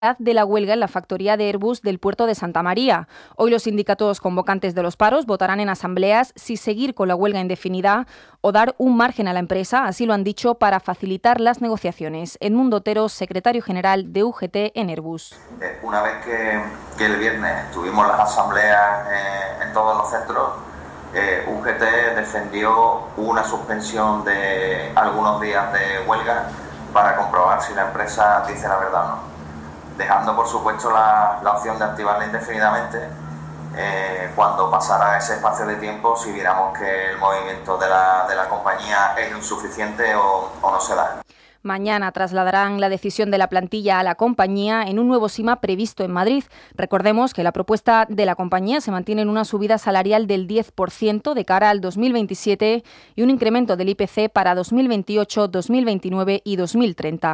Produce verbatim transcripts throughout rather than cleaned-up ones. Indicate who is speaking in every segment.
Speaker 1: de la huelga en la factoría de Airbus del puerto de Santa María. Hoy los sindicatos convocantes de los paros votarán en asambleas si seguir con la huelga indefinida o dar un margen a la empresa, así lo han dicho, para facilitar las negociaciones. Edmundo Otero, secretario general de U G T en Airbus.
Speaker 2: Una vez que, que el viernes tuvimos las asambleas eh, en todos los centros, eh, U G T defendió una suspensión de algunos días de huelga para comprobar si la empresa dice la verdad o no, dejando por supuesto la, la opción de activarla indefinidamente eh, cuando pasara ese espacio de tiempo, si viéramos que el movimiento de la, de la compañía es insuficiente o, o no se da.
Speaker 1: Mañana trasladarán la decisión de la plantilla a la compañía en un nuevo SIMA previsto en Madrid. Recordemos que la propuesta de la compañía se mantiene en una subida salarial del diez por ciento de cara al dos mil veintisiete y un incremento del I P C para dos mil veintiocho, dos mil veintinueve y dos mil treinta.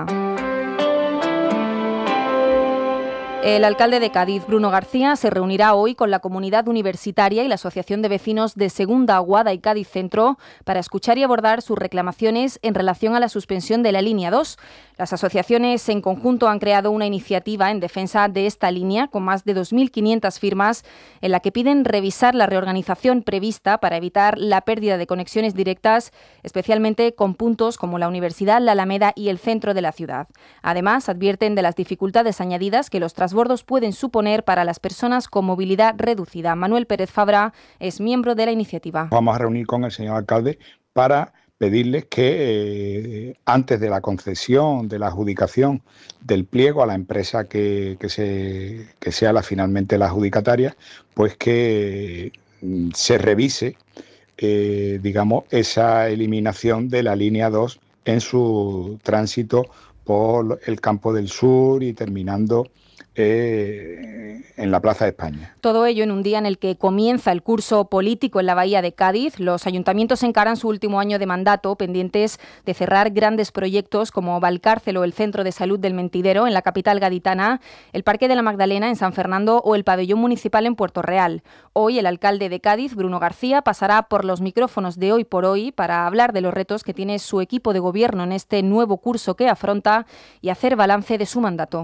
Speaker 1: El alcalde de Cádiz, Bruno García, se reunirá hoy con la comunidad universitaria y la Asociación de Vecinos de Segunda Aguada y Cádiz Centro para escuchar y abordar sus reclamaciones en relación a la suspensión de la línea dos. Las asociaciones en conjunto han creado una iniciativa en defensa de esta línea con más de dos mil quinientas firmas en la que piden revisar la reorganización prevista para evitar la pérdida de conexiones directas, especialmente con puntos como la Universidad, la Alameda y el centro de la ciudad. Además, advierten de las dificultades añadidas que los transbordos pueden suponer para las personas con movilidad reducida. Manuel Pérez Fabra es miembro de la iniciativa.
Speaker 3: Vamos a reunir con el señor alcalde para pedirles que eh, antes de la concesión, de la adjudicación del pliego a la empresa que, que, se, que sea la, finalmente la adjudicataria, pues que eh, se revise, eh, digamos, esa eliminación de la línea dos en su tránsito por el Campo del Sur y terminando Eh, en la Plaza de España.
Speaker 1: Todo ello en un día en el que comienza el curso político en la Bahía de Cádiz. Los ayuntamientos encaran su último año de mandato, pendientes de cerrar grandes proyectos como Valcárcel o el Centro de Salud del Mentidero en la capital gaditana, el Parque de la Magdalena en San Fernando o el Pabellón Municipal en Puerto Real. Hoy el alcalde de Cádiz, Bruno García, pasará por los micrófonos de Hoy por Hoy para hablar de los retos que tiene su equipo de gobierno en este nuevo curso que afronta y hacer balance de su mandato.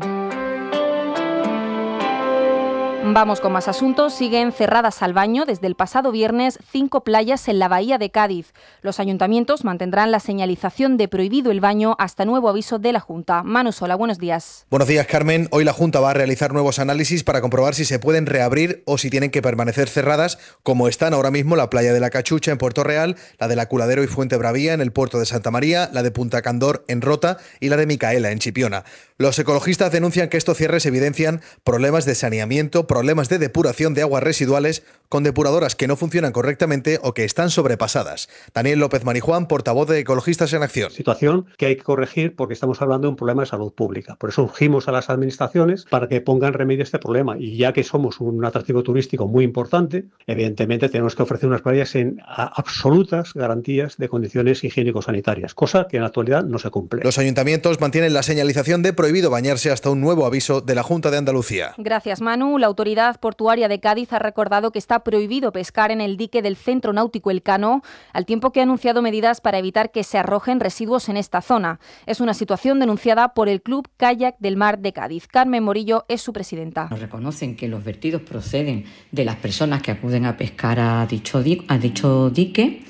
Speaker 1: Vamos con más asuntos. Siguen cerradas al baño desde el pasado viernes cinco playas en la Bahía de Cádiz. Los ayuntamientos mantendrán la señalización de prohibido el baño hasta nuevo aviso de la Junta. Manu Sola, buenos días.
Speaker 4: Buenos días, Carmen. Hoy la Junta va a realizar nuevos análisis para comprobar si se pueden reabrir o si tienen que permanecer cerradas, como están ahora mismo la playa de la Cachucha en Puerto Real, la de la Culadero y Fuente Bravía en el puerto de Santa María, la de Punta Candor en Rota y la de Micaela en Chipiona. Los ecologistas denuncian que estos cierres evidencian problemas de saneamiento, problemas de depuración de aguas residuales con depuradoras que no funcionan correctamente o que están sobrepasadas. Daniel López Marijuán, portavoz de Ecologistas en Acción.
Speaker 5: Situación que hay que corregir porque estamos hablando de un problema de salud pública. Por eso urgimos a las administraciones para que pongan remedio a este problema. Y ya que somos un atractivo turístico muy importante, evidentemente tenemos que ofrecer unas playas en absolutas garantías de condiciones higiénico-sanitarias, cosa que en la actualidad no se cumple.
Speaker 4: Los ayuntamientos mantienen la señalización de prohibido bañarse hasta un nuevo aviso de la Junta de Andalucía.
Speaker 1: Gracias, Manu. La autoridad portuaria de Cádiz ha recordado que está prohibido pescar en el dique del Centro Náutico Elcano, al tiempo que ha anunciado medidas para evitar que se arrojen residuos en esta zona. Es una situación denunciada por el Club Kayak del Mar de Cádiz. Carmen Morillo es su presidenta.
Speaker 6: Nos reconocen que los vertidos proceden de las personas que acuden a pescar a dicho, di- a dicho dique.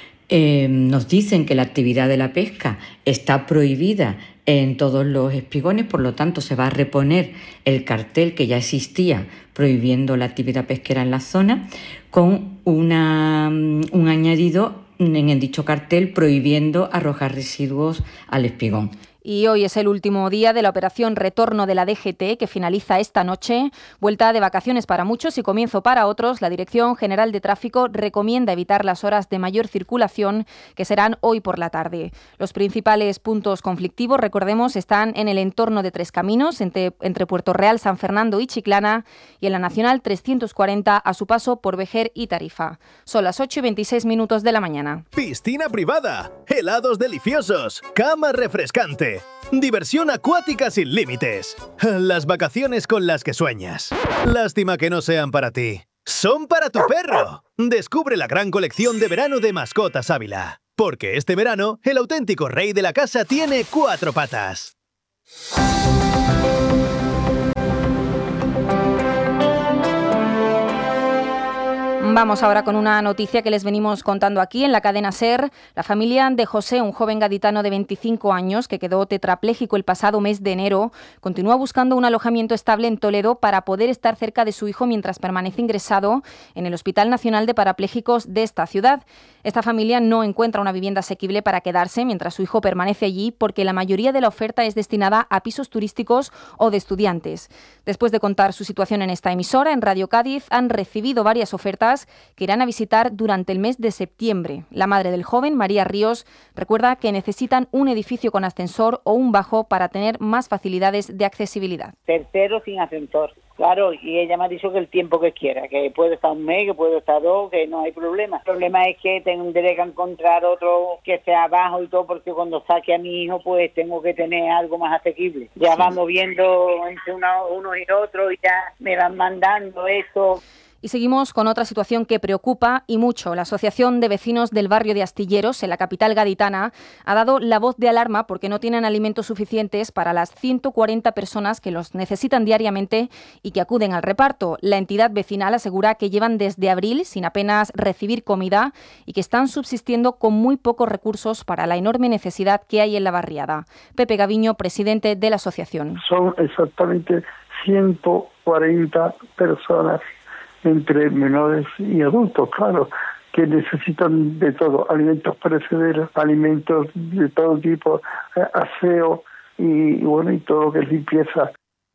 Speaker 6: Eh, nos dicen que la actividad de la pesca está prohibida en todos los espigones, por lo tanto se va a reponer el cartel que ya existía prohibiendo la actividad pesquera en la zona con una, un añadido en el dicho cartel prohibiendo arrojar residuos al espigón.
Speaker 1: Y hoy es el último día de la operación Retorno de la D G T, que finaliza esta noche. Vuelta de vacaciones para muchos y comienzo para otros. La Dirección General de Tráfico recomienda evitar las horas de mayor circulación, que serán hoy por la tarde. Los principales puntos conflictivos, recordemos, están en el entorno de Tres Caminos, entre, entre Puerto Real, San Fernando y Chiclana, y en la Nacional trescientos cuarenta a su paso por Vejer y Tarifa. Son las ocho y veintiséis minutos de la mañana.
Speaker 7: Piscina privada, helados deliciosos, cama refrescante, diversión acuática sin límites. Las vacaciones con las que sueñas. Lástima que no sean para ti. Son para tu perro. Descubre la gran colección de verano de Mascotas Ávila. Porque este verano, el auténtico rey de la casa tiene cuatro patas.
Speaker 1: Vamos ahora con una noticia que les venimos contando aquí en la cadena SER. La familia de José, un joven gaditano de veinticinco años que quedó tetrapléjico el pasado mes de enero, continúa buscando un alojamiento estable en Toledo para poder estar cerca de su hijo mientras permanece ingresado en el Hospital Nacional de Parapléjicos de esta ciudad. Esta familia no encuentra una vivienda asequible para quedarse mientras su hijo permanece allí porque la mayoría de la oferta es destinada a pisos turísticos o de estudiantes. Después de contar su situación en esta emisora, en Radio Cádiz, han recibido varias ofertas que irán a visitar durante el mes de septiembre. La madre del joven, María Ríos, recuerda que necesitan un edificio con ascensor o un bajo para tener más facilidades de accesibilidad.
Speaker 8: Tercero sin ascensor. Claro, y ella me ha dicho que el tiempo que quiera, que puede estar un mes, que puede estar dos, que no hay problema. El problema es que tendré que encontrar otro que sea abajo y todo, porque cuando saque a mi hijo, pues tengo que tener algo más asequible. Ya sí. Vamos viendo entre uno, uno y otro y ya me van mandando esto.
Speaker 1: Y seguimos con otra situación que preocupa y mucho. La Asociación de Vecinos del Barrio de Astilleros, en la capital gaditana, ha dado la voz de alarma porque no tienen alimentos suficientes para las ciento cuarenta personas que los necesitan diariamente y que acuden al reparto. La entidad vecinal asegura que llevan desde abril sin apenas recibir comida y que están subsistiendo con muy pocos recursos para la enorme necesidad que hay en la barriada. Pepe Gaviño, presidente de la asociación.
Speaker 9: Son exactamente ciento cuarenta personas entre menores y adultos, claro, que necesitan de todo, alimentos perecederos, alimentos de todo tipo, aseo y, y bueno, y todo lo que es limpieza.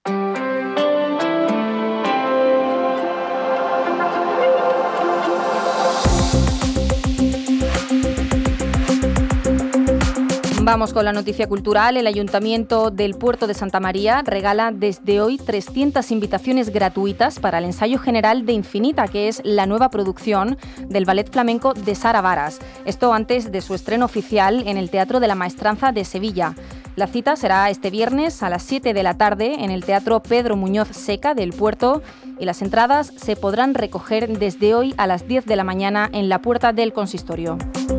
Speaker 1: Vamos con la noticia cultural. El Ayuntamiento del Puerto de Santa María regala desde hoy trescientas invitaciones gratuitas para el ensayo general de Infinita, que es la nueva producción del ballet flamenco de Sara Varas. Esto antes de su estreno oficial en el Teatro de la Maestranza de Sevilla. La cita será este viernes a las siete de la tarde en el Teatro Pedro Muñoz Seca del Puerto y las entradas se podrán recoger desde hoy a las diez de la mañana en la puerta del consistorio.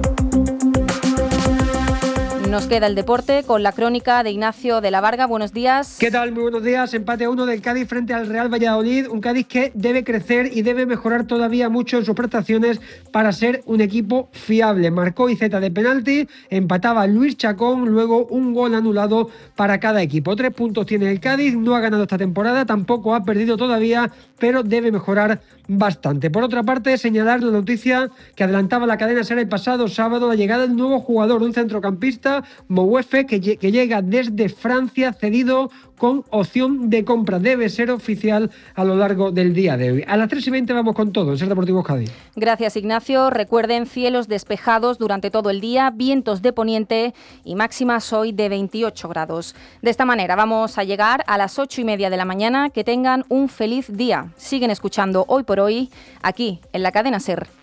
Speaker 1: Nos queda el deporte con la crónica de Ignacio de la Varga. Buenos días.
Speaker 10: ¿Qué tal? Muy buenos días. Empate a uno del Cádiz frente al Real Valladolid. Un Cádiz que debe crecer y debe mejorar todavía mucho en sus prestaciones para ser un equipo fiable. Marcó Iceta de penalti, empataba Luis Chacón, luego un gol anulado para cada equipo. Tres puntos tiene el Cádiz, no ha ganado esta temporada, tampoco ha perdido todavía, pero debe mejorar bastante. Por otra parte, señalar la noticia que adelantaba la cadena SER el pasado sábado, la llegada de un nuevo jugador, un centrocampista, Mouefe, que, que llega desde Francia, cedido con opción de compra. Debe ser oficial a lo largo del día de hoy. A las tres y veinte vamos con todo en SER Deportivos Cádiz.
Speaker 1: Gracias, Ignacio. Recuerden, cielos despejados durante todo el día, vientos de poniente y máximas hoy de veintiocho grados. De esta manera vamos a llegar a las ocho y media de la mañana. Que tengan un feliz día. Siguen escuchando Hoy por Hoy aquí en la cadena SER.